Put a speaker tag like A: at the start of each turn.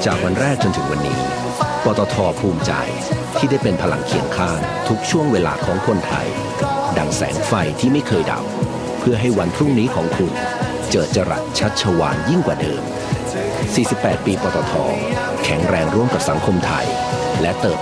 A: จากวันแรกจนถึงวันนี้ปตท.ภูมิใจที่ได้เป็นพลังเคียงข้างทุกช่วงเวลาของคนไทยดังแสงไฟที่ไม่เคยดับเพื่อให้วันพรุ่งนี้ของคุณเจิดจรัสชัชวาลยิ่งกว่าเดิม 48 ปีปตท.แข็งแรงร่วมกับสังคมไทยและเติบ